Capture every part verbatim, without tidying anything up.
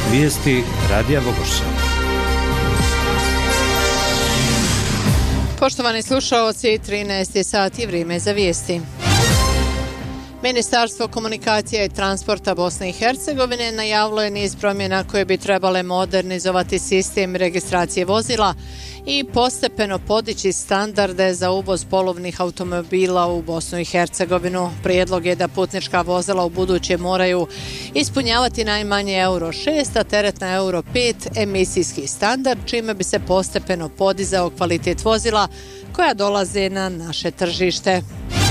Vijesti Radija Vogošća. Poštovani slušaoci, trinaesti sat je vrijeme za vijesti. Ministarstvo komunikacija i transporta Bosne i Hercegovine najavilo je niz promjena koje bi trebale modernizovati sistem registracije vozila i postepeno podići standarde za uvoz polovnih automobila u Bosnu i Hercegovinu. Prijedlog je da putnička vozila u buduće moraju ispunjavati najmanje euro šest, a teretna euro pet emisijski standard, čime bi se postepeno podizao kvalitet vozila koja dolaze na naše tržište.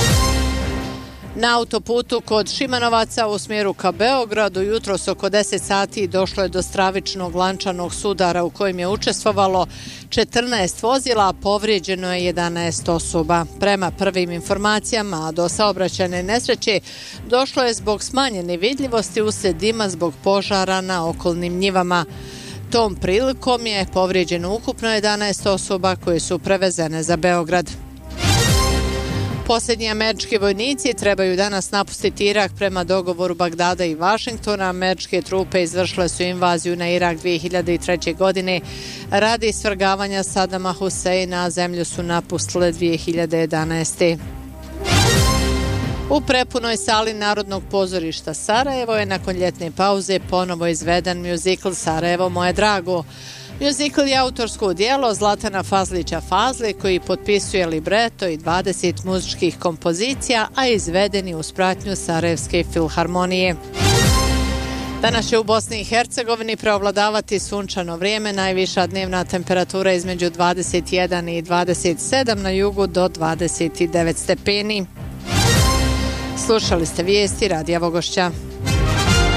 Na autoputu kod Šimanovaca u smjeru ka Beogradu jutros oko deset sati došlo je do stravičnog lančanog sudara u kojem je učestvovalo četrnaest vozila, a povrijeđeno je jedanaest osoba. Prema prvim informacijama, do saobraćajne nesreće došlo je zbog smanjene vidljivosti uslijed dima zbog požara na okolnim njivama. Tom prilikom je povrijeđeno ukupno jedanaest osoba koje su prevezene za Beograd. Posljednji američki vojnici trebaju danas napustiti Irak prema dogovoru Bagdada i Vašingtona. Američke trupe izvršile su invaziju na Irak dvije hiljade treće. godine. Radi svrgavanja Sadama Huseina, a zemlju su napustile dvije hiljade jedanaeste. U prepunoj sali Narodnog pozorišta Sarajevo je nakon ljetne pauze ponovo izveden mjuzikl Sarajevo moje drago. Mjuzikl je autorsko djelo Zlatana Fazlića Fazli koji potpisuje libreto i dvadeset muzičkih kompozicija, a izveden je uz pratnju Sarajevske filharmonije. Danas će u Bosni i Hercegovini preovladavati sunčano vrijeme, najviša dnevna temperatura između dvadeset jedan i dvadeset sedam, na jugu do dvadeset devet stepeni. Slušali ste vijesti Radija Vogošća.